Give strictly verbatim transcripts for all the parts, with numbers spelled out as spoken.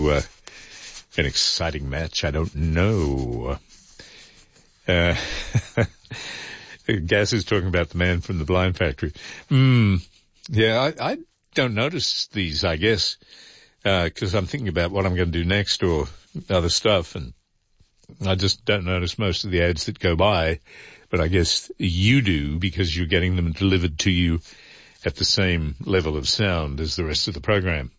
Uh, an exciting match, I don't know. Uh, Gas is talking about the man from the blind factory. Mm, yeah, I, I don't notice these, I guess, because uh, I'm thinking about what I'm going to do next or other stuff, and I just don't notice most of the ads that go by, but I guess you do because you're getting them delivered to you at the same level of sound as the rest of the program.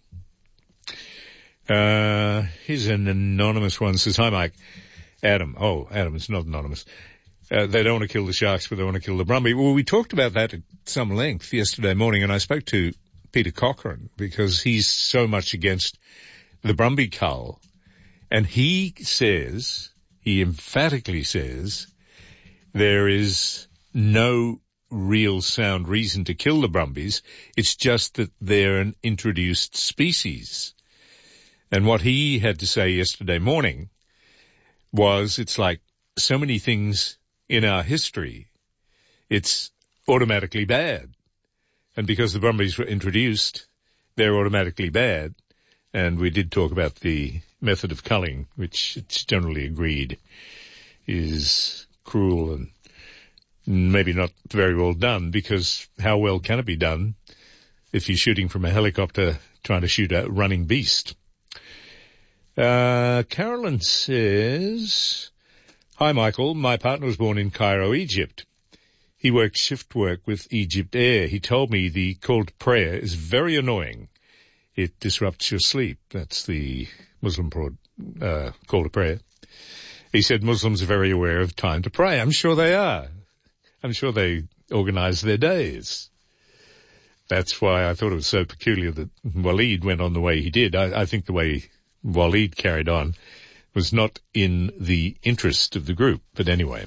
Uh, here's an anonymous one. Says, hi, Mike. Adam. Oh, Adam, it's not anonymous. Uh, they don't want to kill the sharks, but they want to kill the brumby. Well, we talked about that at some length yesterday morning, and I spoke to Peter Cochrane because he's so much against the brumby cull. And he says, he emphatically says, there is no real sound reason to kill the brumbies. It's just that they're an introduced species. And what he had to say yesterday morning was it's like so many things in our history, it's automatically bad. And because the brumbies were introduced, they're automatically bad. And we did talk about the method of culling, which it's generally agreed is cruel and maybe not very well done, because how well can it be done if you're shooting from a helicopter trying to shoot a running beast? Uh, Carolyn says, hi, Michael. My partner was born in Cairo, Egypt. He worked shift work with Egypt Air. He told me the call to prayer is very annoying. It disrupts your sleep. That's the Muslim broad, uh, call to prayer. He said Muslims are very aware of time to pray. I'm sure they are. I'm sure they organize their days. That's why I thought it was so peculiar that Waleed went on the way he did. I, I think the way Waleed carried on was not in the interest of the group. But anyway,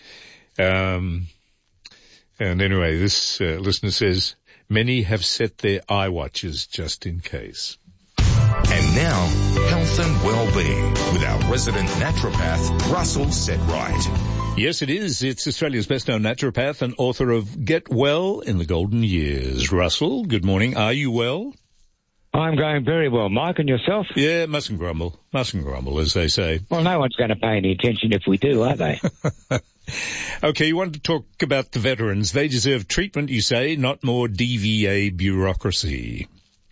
um, and anyway, this uh, listener says, many have set their eye watches just in case. And now, health and well-being with our resident naturopath, Russell Setright. Yes, it is. It's Australia's best-known naturopath and author of Get Well in the Golden Years. Russell, good morning. Are you well? I'm going very well, Mike, and yourself? Yeah, mustn't grumble. Mustn't grumble, as they say. Well, no one's going to pay any attention if we do, are they? Okay, you wanted to talk about the veterans. They deserve treatment, you say, not more D V A bureaucracy.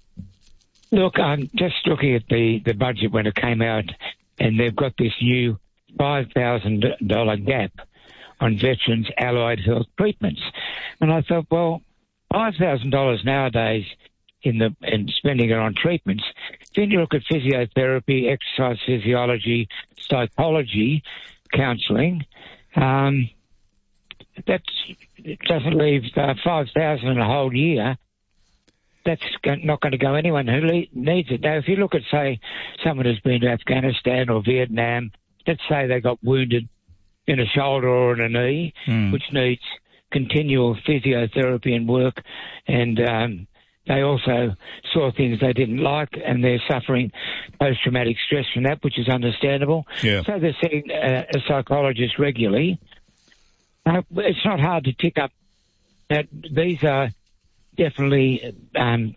Look, I'm just looking at the, the budget when it came out, and they've got this new five thousand dollars gap on veterans' allied health treatments. And I thought, well, five thousand dollars nowadays in the in spending it on treatments, then you look at physiotherapy, exercise physiology, psychology, counselling, um, that's, it doesn't leave uh, five thousand dollars in a whole year. That's not going to go anyone who needs it. Now, if you look at, say, someone who's been to Afghanistan or Vietnam, let's say they got wounded in a shoulder or in a knee, mm. which needs continual physiotherapy and work, and um, they also saw things they didn't like, and they're suffering post-traumatic stress from that, which is understandable. Yeah. So they're seeing uh, a psychologist regularly. Uh, it's not hard to tick up that these are definitely um,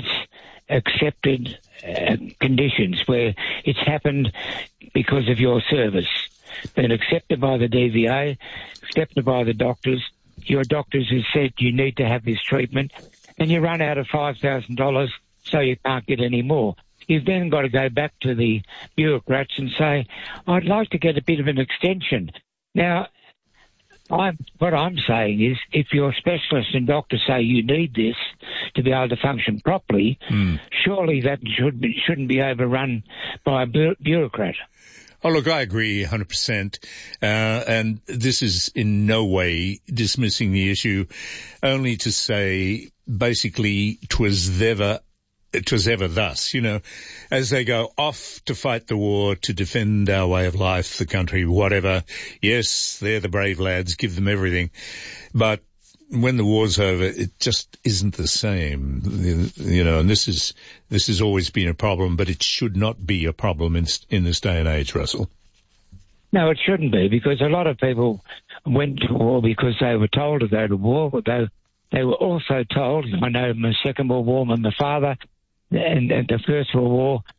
defence-accepted uh, conditions where it's happened because of your service. Been accepted by the D V A, accepted by the doctors. Your doctors have said you need to have this treatment, and you run out of five thousand dollars, so you can't get any more. You've then got to go back to the bureaucrats and say, I'd like to get a bit of an extension. Now, I'm, what I'm saying is, if your specialist and doctor say you need this to be able to function properly, mm. surely that should be, shouldn't be overrun by a bu- bureaucrat. Oh, look, I agree one hundred percent. Uh, and this is in no way dismissing the issue, only to say basically 'twas ever It was ever thus, you know, as they go off to fight the war, to defend our way of life, the country, whatever. Yes, they're the brave lads, give them everything. But when the war's over, it just isn't the same, you know, and this is, this has always been a problem, but it should not be a problem in, in this day and age, Russell. No, it shouldn't be, because a lot of people went to war because they were told to go to war, but they, they were also told, I know in the Second World War, my father, And, and the First World War,